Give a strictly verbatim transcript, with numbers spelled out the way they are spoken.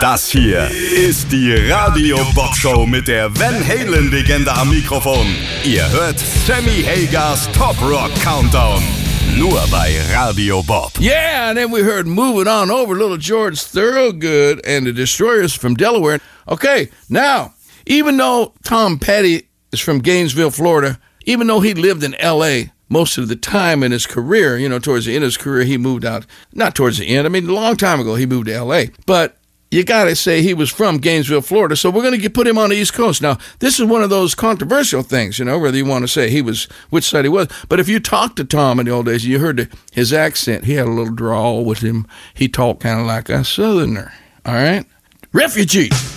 Das hier ist die Radio Bob Show mit der Van Halen Legende am Mikrofon. Ihr hört Sammy Hagars Top Rock Countdown. Nur bei Radio Bob. Yeah, and then we heard Moving On Over, little George Thorogood and the Destroyers from Delaware. Okay, now, even though Tom Petty is from Gainesville, Florida, even though he lived in L A most of the time in his career, you know, towards the end of his career, he moved out, not towards the end, I mean, a long time ago, he moved to L A. But you got to say he was from Gainesville, Florida, so we're going to put him on the East Coast. Now, this is one of those controversial things, you know, whether you want to say he was, which side he was. But if you talked to Tom in the old days, you heard the, his accent. He had a little drawl with him. He talked kind of like a Southerner, all right? Refugee.